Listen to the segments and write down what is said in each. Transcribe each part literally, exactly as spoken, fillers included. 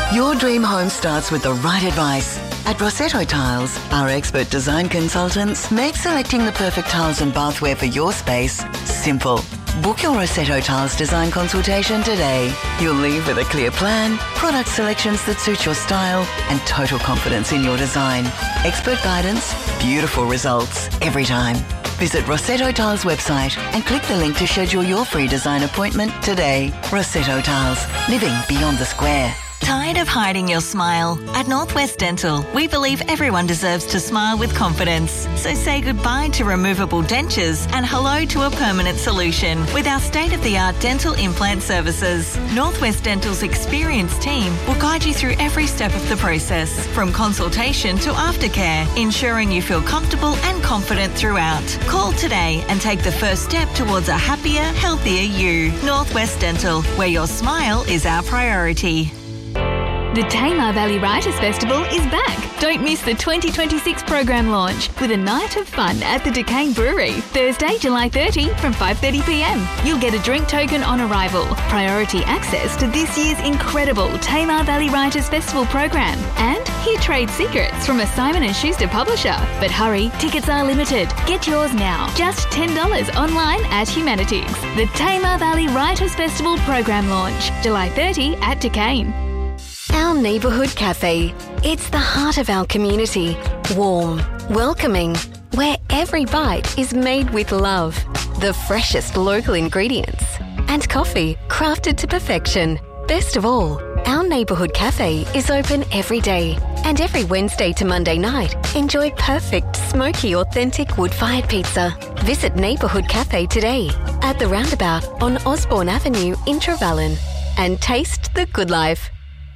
Your dream home starts with the right advice. At Rossetto Tiles, our expert design consultants make selecting the perfect tiles and bathware for your space simple. Book your Rossetto Tiles design consultation today. You'll leave with a clear plan, product selections that suit your style, and total confidence in your design. Expert guidance, beautiful results every time. Visit Rossetto Tiles website and click the link to schedule your free design appointment today. Rossetto Tiles, living beyond the square. Tired of hiding your smile? At Northwest Dental, we believe everyone deserves to smile with confidence. So say goodbye to removable dentures and hello to a permanent solution with our state-of-the-art dental implant services. Northwest Dental's experienced team will guide you through every step of the process, from consultation to aftercare, ensuring you feel comfortable and confident throughout. Call today and take the first step towards a happier, healthier you. Northwest Dental, where your smile is our priority. The Tamar Valley Writers Festival is back. Don't miss the twenty twenty-six program launch with a night of fun at the Duquesne Brewery, Thursday, July thirtieth from five thirty p m. You'll get a drink token on arrival, priority access to this year's incredible Tamar Valley Writers Festival program, and hear trade secrets from a Simon and Schuster publisher. But hurry, tickets are limited. Get yours now. Just ten dollars online at Humanities. The Tamar Valley Writers Festival program launch, July thirtieth at Duquesne. Our neighbourhood cafe. It's the heart of our community. Warm, welcoming, where every bite is made with love. The freshest local ingredients. And coffee crafted to perfection. Best of all, our neighbourhood cafe is open every day. And every Wednesday to Monday night, enjoy perfect, smoky, authentic wood-fired pizza. Visit Neighbourhood Cafe today at the roundabout on Osborne Avenue in Trevellyn. And taste the good life.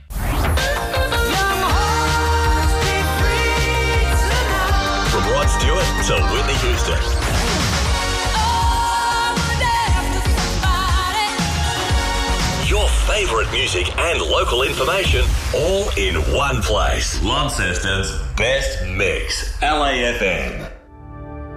From Rod Stewart to Whitney Houston. Your favourite music and local information all in one place. Launceston's best mix. L A F M.